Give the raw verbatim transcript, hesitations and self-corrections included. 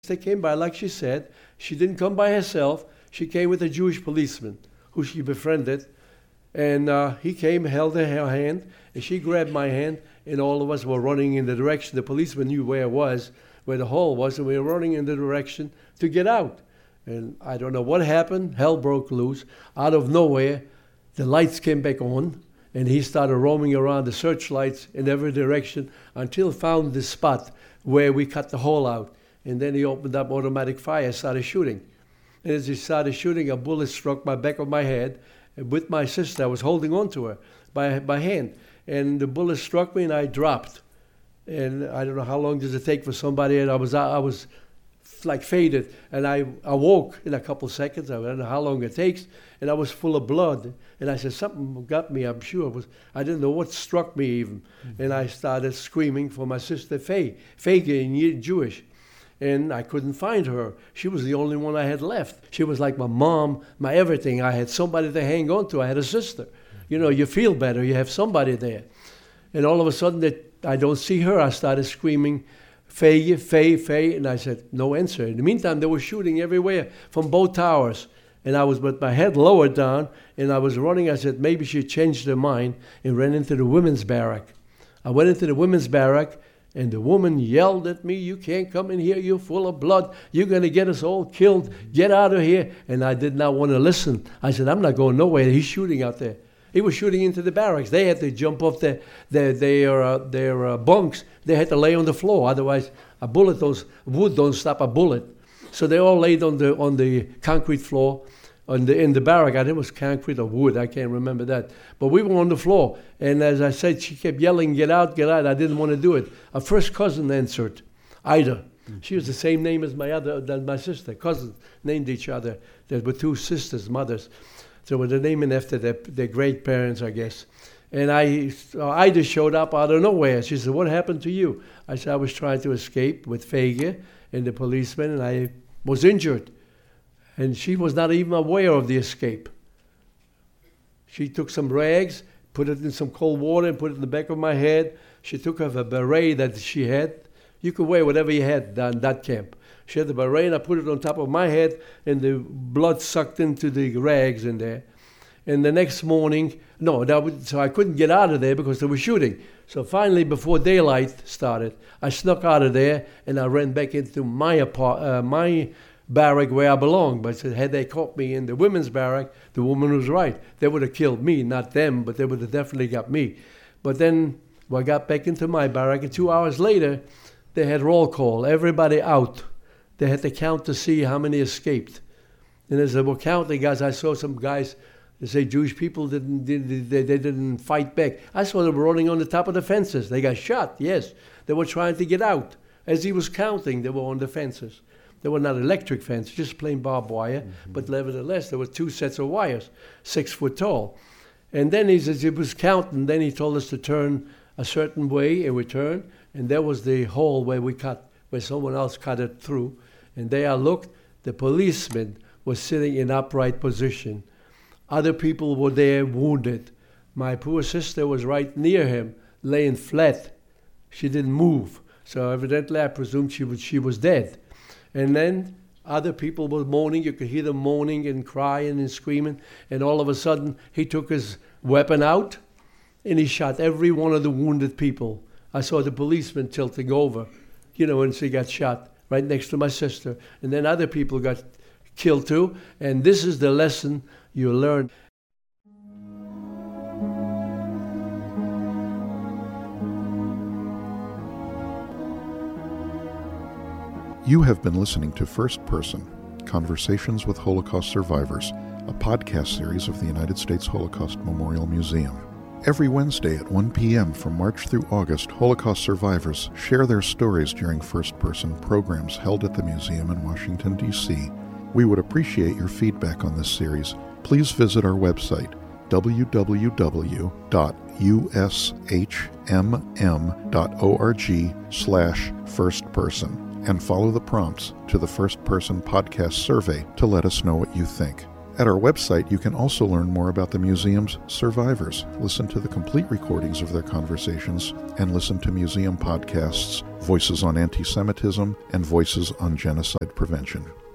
They came by, like she said. She didn't come by herself. She came with a Jewish policeman who she befriended. And uh, he came, held her hand, and she grabbed my hand, and all of us were running in the direction. The policeman knew where it was, where the hole was, and we were running in the direction to get out. And I don't know what happened. Hell broke loose. Out of nowhere, the lights came back on, and he started roaming around the searchlights in every direction until found the spot where we cut the hole out. And then he opened up automatic fire, started shooting. And as he started shooting, a bullet struck my back of my head. And with my sister, I was holding on to her by by hand. And the bullet struck me, and I dropped. And I don't know how long does it take for somebody, and I was I was like faded. And I awoke in a couple seconds. I don't know how long it takes. And I was full of blood. And I said, something got me, I'm sure. It was, I didn't know what struck me even. Mm-hmm. And I started screaming for my sister, Faye. Faye in Jewish. And I couldn't find her. She was the only one I had left. She was like my mom, my everything. I had somebody to hang on to. I had a sister. You know, you feel better. You have somebody there. And all of a sudden, that I don't see her. I started screaming, Faye, Faye, Faye. And I said, no answer. In the meantime, they were shooting everywhere from both towers. And I was with my head lowered down, and I was running. I said, maybe she changed her mind, and ran into the women's barrack. I went into the women's barrack, and the woman yelled at me, you can't come in here, you're full of blood, you're going to get us all killed, get out of here. And I did not want to listen. I said, I'm not going nowhere, he's shooting out there. He was shooting into the barracks. They had to jump off their, their, their, uh, their uh, bunks. They had to lay on the floor, otherwise a bullet, those wood don't stop a bullet. So they all laid on the on the concrete floor on the, in the barrack. I think it was concrete or wood, I can't remember that. But we were on the floor, and as I said, she kept yelling, get out, get out. I didn't want to do it. A first cousin answered, Ida. Mm-hmm. She was the same name as my other, than my sister. Cousins named each other. There were two sisters, mothers. So they're naming after their, their great parents, I guess. And I, uh, Ida showed up out of nowhere. She said, what happened to you? I said, I was trying to escape with Fege and the policeman, and I was injured. And she was not even aware of the escape. She took some rags, put it in some cold water, and put it in the back of my head. She took off a beret that she had. You could wear whatever you had in that camp. She had the beret, and I put it on top of my head, and the blood sucked into the rags in there. And the next morning, no, that was, so I couldn't get out of there because they were shooting. So finally, before daylight started, I snuck out of there, and I ran back into my apart, uh, my barrack where I belonged. But had they caught me in the women's barrack, the woman was right. They would have killed me, not them, but they would have definitely got me. But then well, I got back into my barrack, and two hours later, they had roll call, everybody out. They had to count to see how many escaped. And as they were counting, guys, I saw some guys, they say Jewish people didn't, did, they, they didn't fight back. I saw them running on the top of the fences. They got shot, yes. They were trying to get out. As he was counting, they were on the fences. They were not electric fences, just plain barbed wire. Mm-hmm. But nevertheless, there were two sets of wires, six foot tall. And then he, as he was counting, then he told us to turn a certain way, and we turned. And there was the hole where we cut, where someone else cut it through. And there I looked, the policeman was sitting in upright position. Other people were there wounded. My poor sister was right near him, laying flat. She didn't move. So evidently I presumed she was, she was dead. And then other people were moaning. You could hear them moaning and crying and screaming. And all of a sudden, he took his weapon out, and he shot every one of the wounded people. I saw the policeman tilting over, you know, and she got shot right next to my sister. And then other people got killed too. And this is the lesson you learn. You have been listening to First Person, Conversations with Holocaust Survivors, a podcast series of the United States Holocaust Memorial Museum. Every Wednesday at one p.m. from March through August, Holocaust survivors share their stories during First Person programs held at the museum in Washington, D C We would appreciate your feedback on this series. Please visit our website, w w w dot u s h m m dot org slash first person, and follow the prompts to the First Person podcast survey to let us know what you think. At our website, you can also learn more about the museum's survivors, listen to the complete recordings of their conversations, and listen to museum podcasts, Voices on Anti-Semitism and Voices on Genocide Prevention.